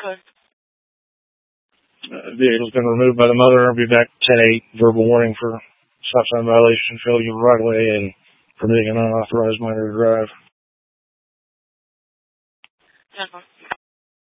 Okay. Vehicle's been removed by the mother. I'll be back 10-8. Verbal warning for stop sign violation, failure of right of way, and permitting an unauthorized minor to drive. 10-1.